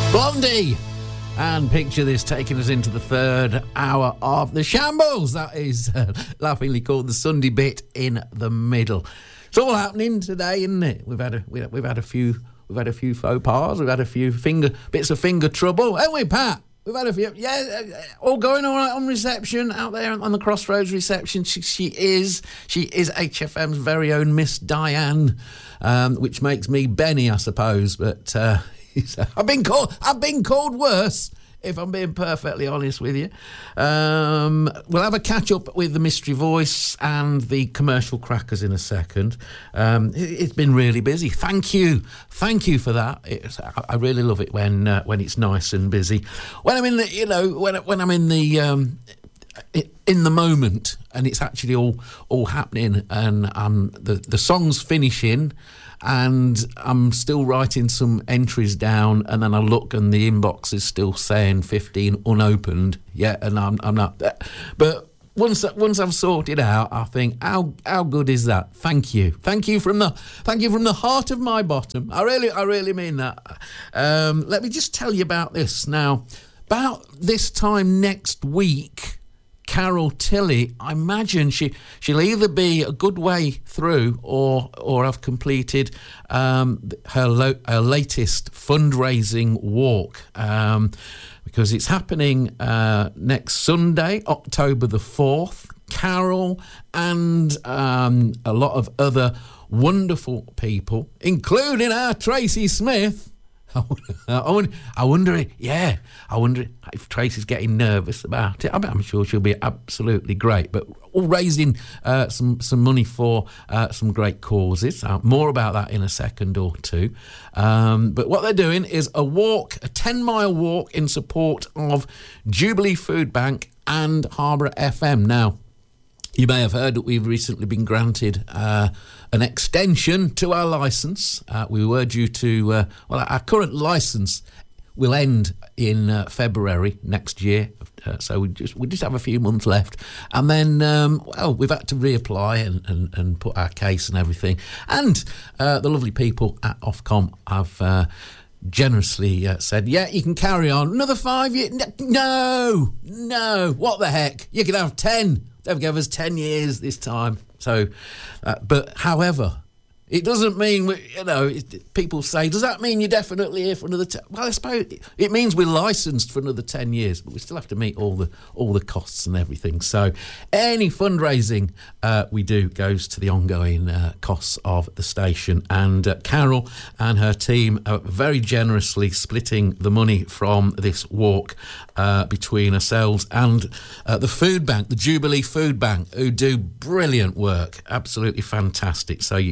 Blondie! And picture this taking us into the third hour of the Shambles. That is laughingly called the Sunday bit in the middle. It's all happening today, isn't it? We've had a few faux pas. We've had a few bits of finger trouble, haven't we, Pat? We've had a few, all going all right on reception out there on the Crossroads reception. She is HFM's very own Miss Diane, which makes me Benny, I suppose. But I've been called worse, if I'm being perfectly honest with you. We'll have a catch up with the Mystery Voice and the Commercial Crackers in a second. It's been really busy. Thank you for that. I really love it when it's nice and busy. When I'm in the, when I'm in the moment and it's actually all happening and the song's finishing. And I'm still writing some entries down, and then I look and the inbox is still saying 15 unopened. Yeah, and I'm not. But once I've sorted out, I think how good is that? Thank you from the heart of my bottom. I really mean that. Let me just tell you about this now. About this time next week, Carol Tilley, I imagine she'll either be a good way through or have completed her latest fundraising walk, because it's happening next Sunday, October the 4th. Carol and a lot of other wonderful people, including our Tracy Smith. I wonder if Tracy's getting nervous about it. I'm sure she'll be absolutely great. But all raising some money for some great causes. More about that in a second or two. But what they're doing is a 10-mile walk in support of Jubilee Food Bank and Harborough FM. Now, you may have heard that we've recently been granted an extension to our licence. We were due to... our current licence will end in February next year. So we just have a few months left. And then, we've had to reapply and put our case and everything. And the lovely people at Ofcom have... generously said, you can carry on. Another 5 years? No, what the heck? You can have 10. They've given us 10 years this time. So, but however, it doesn't mean, people say, does that mean you're definitely here for another 10? Well, I suppose it means we're licensed for another 10 years, but we still have to meet all the costs and everything. So any fundraising we do goes to the ongoing costs of the station. And Carol and her team are very generously splitting the money from this walk between ourselves and the food bank, the Jubilee Food Bank, who do brilliant work, absolutely fantastic. So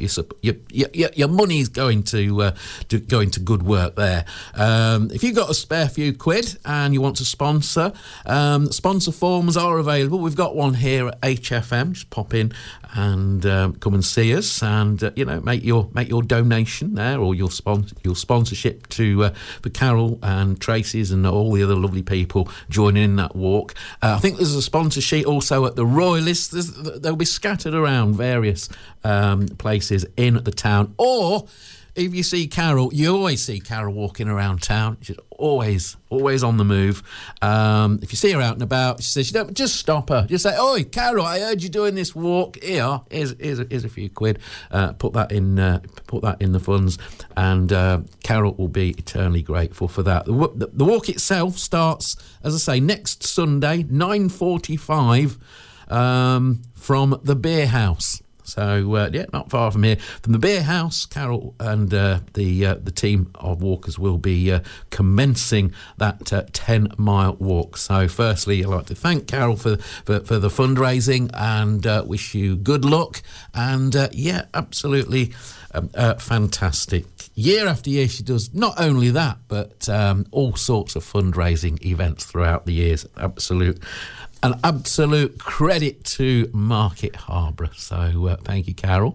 your money's going to good work there. If you've got a spare few quid and you want to sponsor, sponsor forms are available. We've got one here at HFM. Just pop in and come and see us, and make your donation there, or your sponsorship to for Carol and Tracy's and all the other lovely people joining in that walk. I think there's a sponsor sheet also at the Royalists. They'll be scattered around various places in the town. Or if you see Carol, you always see Carol walking around town. She's always on the move. If you see her out and about, she says, just stop her. Just say, "Oi, Carol, I heard you doing this walk. Here's a few quid. Put that in the funds." And Carol will be eternally grateful for that. The walk itself starts, as I say, next Sunday, 9:45, from the Beer House. So, not far from here. From the Beer House, Carol and the team of walkers will be commencing that 10-mile walk. So, firstly, I'd like to thank Carol for the fundraising and wish you good luck. And, absolutely fantastic. Year after year, she does not only that, but all sorts of fundraising events throughout the years. An absolute credit to Market Harborough. So thank you, Carol.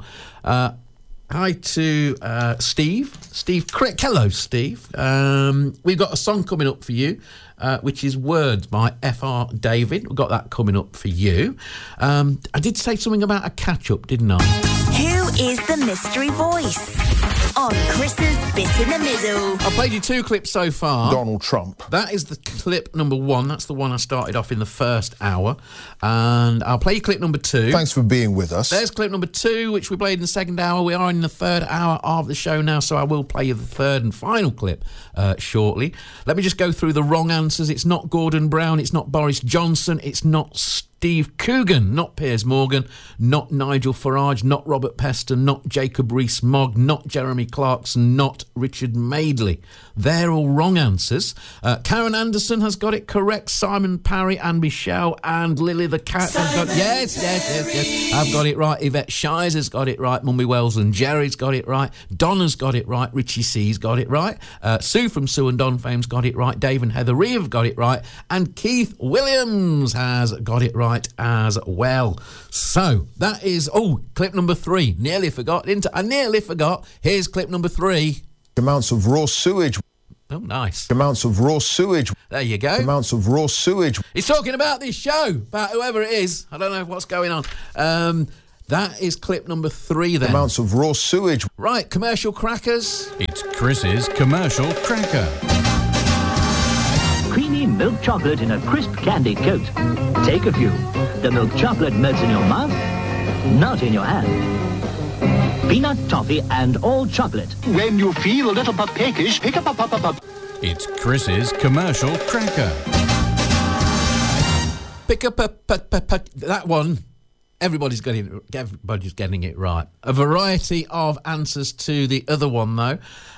Hi to Steve. Steve Crick. Hello, Steve. We've got a song coming up for you, which is Words by F.R. David. We've got that coming up for you. I did say something about a catch-up, didn't I? Who is the Mystery Voice on Chris's Bit in the Middle. I've played you 2 clips so far. Donald Trump. That is the clip number 1. That's the one I started off in the first hour. And I'll play you clip number 2. Thanks for being with us. There's clip number 2, which we played in the second hour. We are in the third hour of the show now, so I will play you the third and final clip shortly. Let me just go through the wrong answers. It's not Gordon Brown. It's not Boris Johnson. It's not Steve Coogan, not Piers Morgan, not Nigel Farage, not Robert Peston, not Jacob Rees-Mogg, not Jeremy Clarkson, not Richard Madeley. They're all wrong answers. Karen Anderson has got it correct. Simon Parry and Michelle and Lily the Cat have got... Yes. I've got it right. Yvette Shiers has got it right. Mummy Wells and Jerry's got it right. Donna's got it right. Richie C's got it right. Sue from Sue and Don fame's got it right. Dave and Heather Reeve have got it right. And Keith Williams has got it right as well. So that is clip number 3. Nearly forgot, didn't I? I nearly forgot. Here's clip number 3. Amounts of raw sewage. Oh, nice. Amounts of raw sewage. There you go. Amounts of raw sewage. He's talking about this show, about whoever it is. I don't know what's going on. That is clip number 3 then. Amounts of raw sewage. Right, commercial crackers. It's Chris's commercial cracker. Creamy milk chocolate in a crisp candy coat. Take a few. The milk chocolate melts in your mouth, not in your hand. Peanut, toffee, and all chocolate. When you feel a little bit peckish, pick up. It's Chris's commercial cracker. Pick up that one. Everybody's getting it right. A variety of answers to the other one, though.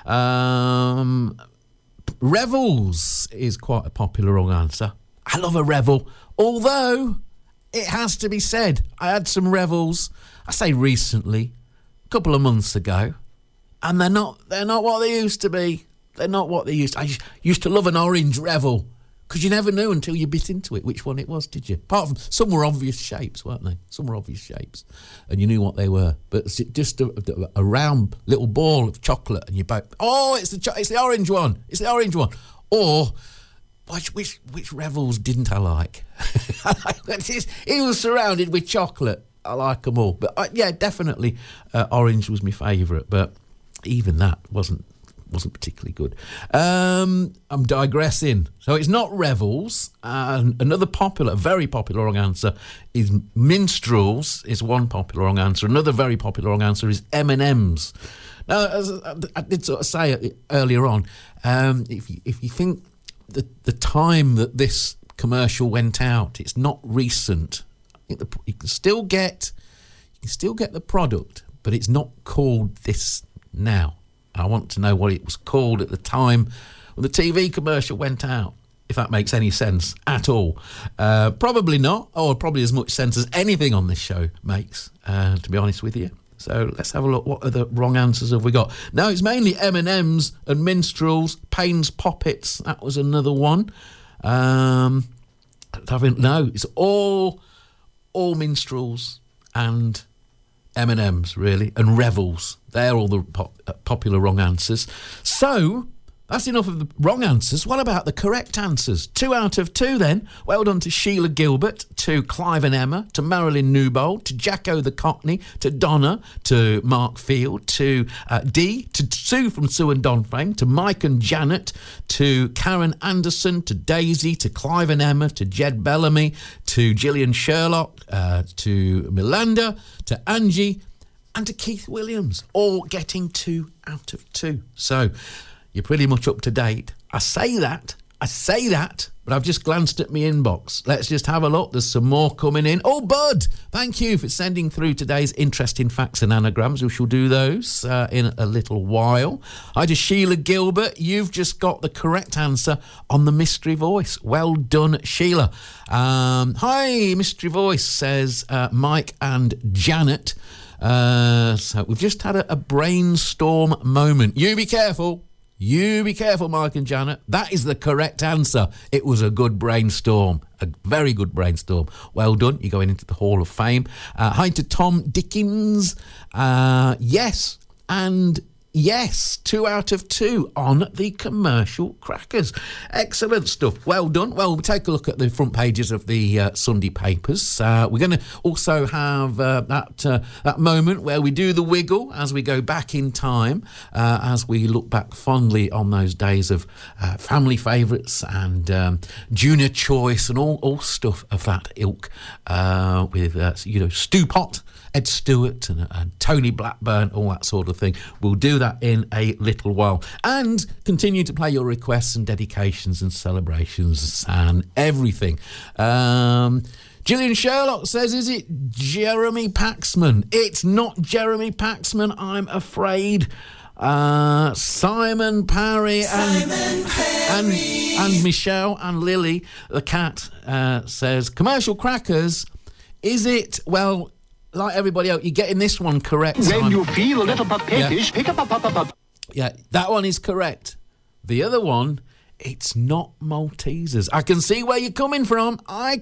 Revels is quite a popular wrong answer. I love a revel, although it has to be said, I had some revels, I say recently, a couple of months ago, and they're not what they used to be. They're not what they used to. I used to love an orange revel, because you never knew until you bit into it which one it was, did you? Apart from, some were obvious shapes, weren't they? Some were obvious shapes, and you knew what they were. But it's just a round little ball of chocolate, and you both, it's the orange one. It's the orange one. Or which revels didn't I like? It was surrounded with chocolate. I like them all, but definitely orange was my favourite. But even that wasn't particularly good. I'm digressing. So it's not revels. Another very popular wrong answer is minstrels. Is one popular wrong answer. Another very popular wrong answer is M&Ms. Now, as I did sort of say it earlier on, if you think the time that this commercial went out, it's not recent. I think you can still get the product, but it's not called this now. I want to know what it was called at the time when the TV commercial went out, if that makes any sense at all. Probably not, or probably as much sense as anything on this show makes, to be honest with you. So let's have a look. What other wrong answers have we got? No, it's mainly M&Ms and minstrels. Payne's Poppets, that was another one. It's all minstrels and M&Ms, really, and revels. They're all the popular wrong answers. So that's enough of the wrong answers. What about the correct answers? 2 out of 2 then. Well done to Sheila Gilbert, to Clive and Emma, to Marilyn Newbold, to Jacko the Cockney, to Donna, to Mark Field, to Dee, to Sue from Sue and Don Fame, to Mike and Janet, to Karen Anderson, to Daisy, to Clive and Emma, to Jed Bellamy, to Gillian Sherlock, to Milanda, to Angie, and to Keith Williams, all getting 2 out of 2. So you're pretty much up to date. I say that, but I've just glanced at my inbox. Let's just have a look. There's some more coming in. Oh, Bud, thank you for sending through today's interesting facts and anagrams. We shall do those in a little while. Hi to Sheila Gilbert. You've just got the correct answer on the Mystery Voice. Well done, Sheila. Hi, Mystery Voice, says Mike and Janet. So we've just had a brainstorm moment. You be careful, Mike and Janet. That is the correct answer. It was a good brainstorm, a very good brainstorm. Well done. You're going into the Hall of Fame. Hi to Tom Dickens. Yes, and Yes, 2 out of 2 on the commercial crackers. Excellent stuff. Well done. Well, we'll take a look at the front pages of the Sunday papers. We're going to also have that moment where we do the wiggle as we go back in time, as we look back fondly on those days of family favourites and junior choice and all stuff of that ilk, with Stu Pott, Ed Stewart and Tony Blackburn, all that sort of thing. We'll do that in a little while. And continue to play your requests and dedications and celebrations and everything. Gillian Sherlock says, is it Jeremy Paxman? It's not Jeremy Paxman, I'm afraid. Simon Parry and Michelle and Lily, the cat, says, commercial crackers, is it, well, like everybody else, you're getting this one correct. When you feel a little peckish, pick up. Yeah, that one is correct. The other one, it's not Maltesers. I can see where you're coming from. Now,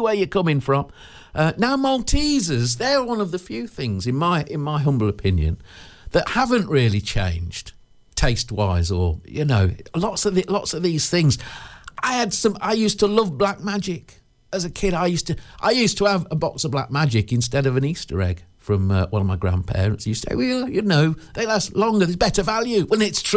Maltesers, they're one of the few things, in my humble opinion, that haven't really changed taste-wise, or lots of these things. I used to love Black Magic. As a kid, I used to have a box of Black Magic instead of an Easter egg from one of my grandparents. He used to say, well, they last longer, there's better value. When it's true.